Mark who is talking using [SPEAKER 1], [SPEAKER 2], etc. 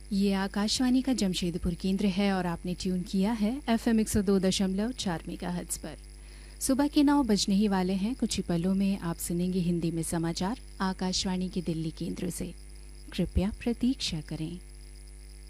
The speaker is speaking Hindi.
[SPEAKER 1] ये आकाशवाणी का जमशेदपुर केंद्र है और आपने ट्यून किया है FM 102.4 मेगाहर्ट्ज पर। सुबह के 9 बजने ही वाले हैं। कुछ ही पलों में आप सुनेंगे हिंदी में समाचार आकाशवाणी के दिल्ली केंद्र से। कृपया प्रतीक्षा करें।